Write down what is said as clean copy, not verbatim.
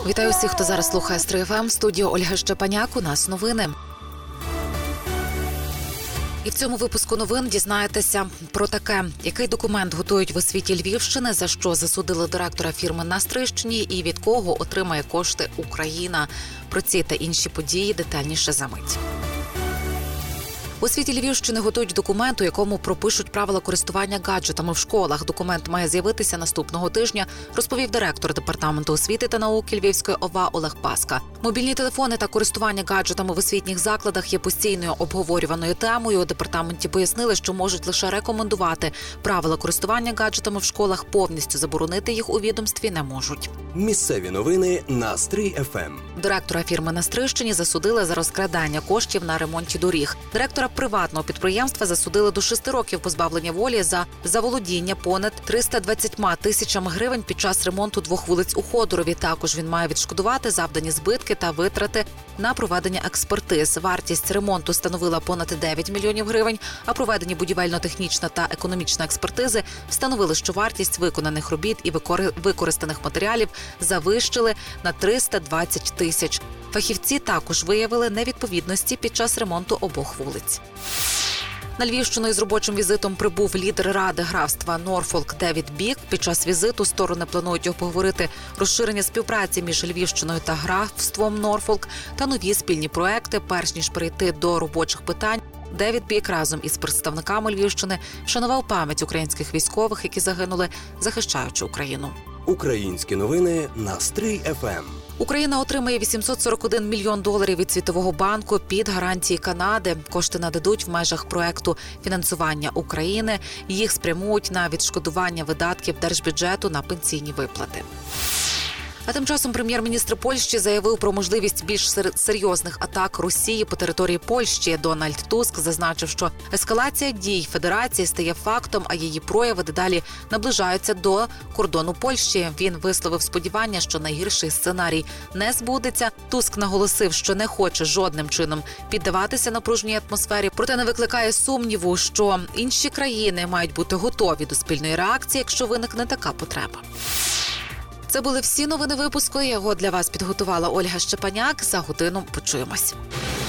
Вітаю всіх, хто зараз слухає Стрий ФМ. Студія Ольга Щепаняк. У нас новини. І в цьому випуску новин дізнаєтеся про таке. Який документ готують в освіті Львівщини, за що засудили директора фірми на Стрийщині і від кого отримає кошти Україна. Про ці та інші події детальніше за мить. У освіті Львівщини готують документ, у якому пропишуть правила користування гаджетами в школах. Документ має з'явитися наступного тижня, розповів директор Департаменту освіти та науки Львівської ОВА Олег Паска. Мобільні телефони та користування гаджетами в освітніх закладах є постійною обговорюваною темою. У департаменті пояснили, що можуть лише рекомендувати. Правила користування гаджетами в школах, повністю заборонити їх у відомстві не можуть. Місцеві новини на Стрий ФМ. Директора фірми на Стрийщині засудили за розкрадання коштів на ремонті доріг. Директора приватного підприємства засудили до 6 років позбавлення волі за заволодіння понад 320 тисячами гривень під час ремонту 2 вулиць у Ходорові. Також він має відшкодувати завдані збитки та витрати на проведення експертиз. Вартість ремонту становила понад 9 мільйонів гривень, а проведені будівельно-технічна та економічна експертизи встановили, що вартість виконаних робіт і використаних матеріалів завищили на 320 тисяч. Фахівці також виявили невідповідності під час ремонту обох вулиць. На Львівщину із робочим візитом прибув лідер Ради графства Норфолк Девід Бік. Під час візиту сторони планують обговорити розширення співпраці між Львівщиною та графством Норфолк та нові спільні проекти. Перш ніж перейти до робочих питань, Девід Бік разом із представниками Львівщини вшанував пам'ять українських військових, які загинули, захищаючи Україну. Українські новини на Стрий ФМ. Україна отримає $841 мільйон від Світового банку під гарантії Канади. Кошти нададуть в межах проекту фінансування України. Їх спрямують на відшкодування видатків держбюджету на пенсійні виплати. А тим часом прем'єр-міністр Польщі заявив про можливість більш серйозних атак Росії по території Польщі. Дональд Туск зазначив, що ескалація дій Федерації стає фактом, а її прояви дедалі наближаються до кордону Польщі. Він висловив сподівання, що найгірший сценарій не збудеться. Туск наголосив, що не хоче жодним чином піддаватися напруженій атмосфері, проте не викликає сумніву, що інші країни мають бути готові до спільної реакції, якщо виникне така потреба. Це були всі новини випуску. Його для вас підготувала Ольга Щепаняк. За годину почуємось.